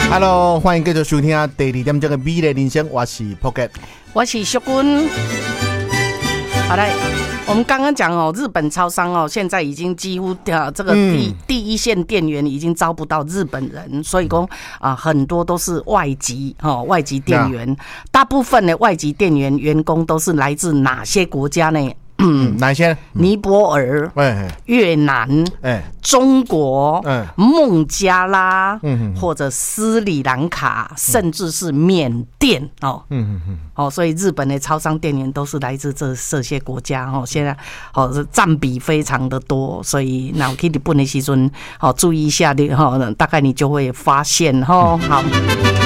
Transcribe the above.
Hello， 欢迎继续收听第2点这个美丽人生，我是 Pocket， 我是淑君。好来，我们刚刚讲哦，日本超商哦，现在已经几乎这个第一线店员已经招不到日本人，所以说很多都是外籍店员，大部分的外籍店员员工都是来自哪些国家呢？ 哪些？ 尼泊尔、越南、中国、孟加拉，或者斯里兰卡，甚至是缅甸哦。所以日本的超商店员都是来自这些国家哦。现在占比非常的多，所以那去日本的时阵注意一下的大概你就会发现好。